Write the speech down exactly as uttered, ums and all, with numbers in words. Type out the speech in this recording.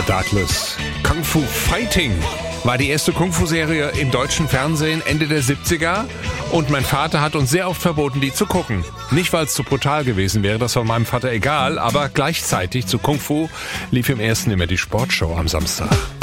Douglas. Kung Fu Fighting war die erste Kung-Fu-Serie im deutschen Fernsehen Ende der siebziger und mein Vater hat uns sehr oft verboten, die zu gucken. Nicht, weil es zu brutal gewesen wäre, das war meinem Vater egal, aber gleichzeitig zu Kung Fu lief im ersten immer die Sportshow am Samstag.